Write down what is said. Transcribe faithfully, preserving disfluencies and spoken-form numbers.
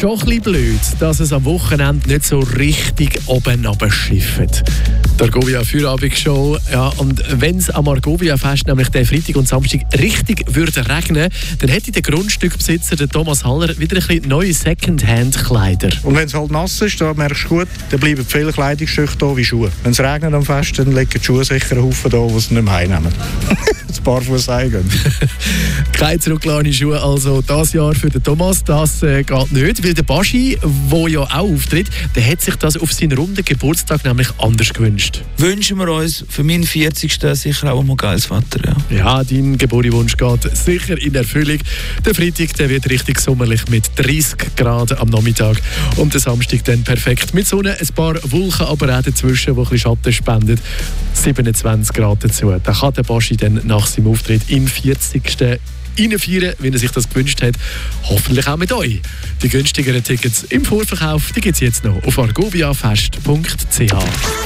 schon ein bisschen blöd, dass es am Wochenende nicht so richtig oben runterschifft. Die Argovia Feierabend-Show. Ja, und wenn es am Argovia-Fest nämlich den Freitag und Samstag richtig würde regnen, dann hätte der Grundstückbesitzer, der Thomas Haller, wieder ein bisschen neue Secondhand-Kleider. Und wenn es halt nass ist, dann merkst du gut, dann bleiben viele Kleidungsstücke da wie Schuhe. Wenn es regnet am Fest, dann legen die Schuhe sicher einen Haufen da, die sie nicht mehr heimnehmen. Ein paar Fuß heimgehen. Keine zurückgelassenen Schuhe also dieses Jahr für den Thomas. Das äh, geht nicht, weil der Baschi, der ja auch auftritt, der hat sich das auf seinen runden Geburtstag nämlich anders gewünscht. Wünschen wir uns für meinen vierzigsten sicher auch mal geiles Wetter. Ja, ja, dein Geburtstagswunsch geht sicher in Erfüllung. Der Freitag der wird richtig sommerlich mit dreißig Grad am Nachmittag und der Samstag dann perfekt mit Sonne, ein paar Wolken aber auch dazwischen, die ein bisschen Schatten spenden. siebenundzwanzig Grad dazu. Da kann der Baschi dann nach seinem Auftritt im vierzigsten reinfeiern, wie er sich das gewünscht hat. Hoffentlich auch mit euch. Die günstigeren Tickets im Vorverkauf, die gibt es jetzt noch auf argoviafest punkt c h.